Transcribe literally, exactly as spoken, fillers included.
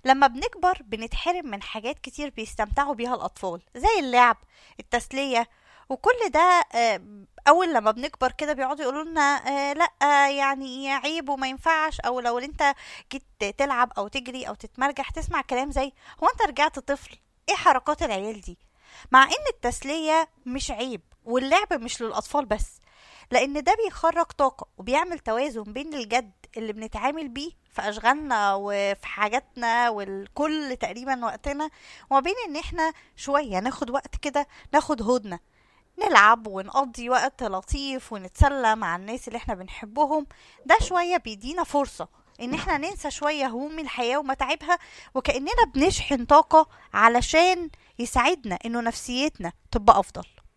لما بنكبر بنتحرم من حاجات كتير بيستمتعوا بيها الأطفال زي اللعب، التسلية، وكل ده. آه، أول لما بنكبر كده بيقعدوا يقولوا لنا آه لأ، آه، يعني عيب وما ينفعش. أو لو أنت جيت تلعب أو تجري أو تتمرجح تسمع كلام زي هو أنت رجعت طفل؟ إيه حركات العيال دي؟ مع إن التسلية مش عيب واللعب مش للأطفال بس، لأن ده بيخرج طاقة وبيعمل توازن بين الجد اللي بنتعامل بيه في أشغالنا وفي حاجاتنا والكل تقريبا وقتنا، وبين إن احنا شوية ناخد وقت كده، ناخد هدنة، نلعب ونقضي وقت لطيف ونتسلى مع الناس اللي احنا بنحبهم. ده شوية بيدينا فرصة ان احنا ننسى شوية هموم الحياة ومتاعبها، وكأننا بنشحن طاقة علشان يساعدنا انه نفسيتنا تبقى افضل.